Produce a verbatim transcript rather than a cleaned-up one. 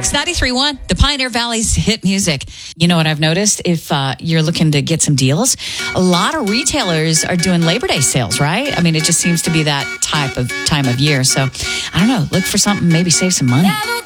Mix ninety-three point one, the Pioneer Valley's hit music. You know what I've noticed? If uh, you're looking to get some deals, a lot of retailers are doing Labor Day sales, right? I mean, it just seems to be that type of time of year. So, I don't know, look for something, maybe save some money.